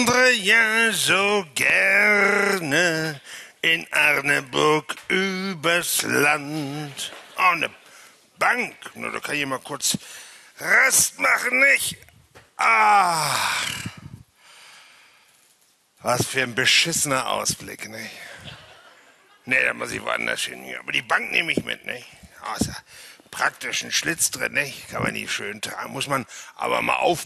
Ja, so gerne in Arneburg übers Land. Oh, ne Bank. Nur da kann ich mal kurz Rast machen, nicht? Ah, was für ein beschissener Ausblick, nicht? Nee, da muss ich woanders hin. Aber die Bank nehme ich mit, nicht? Außer praktischen Schlitz drin, nicht? Kann man nicht schön tragen. Muss man aber mal auf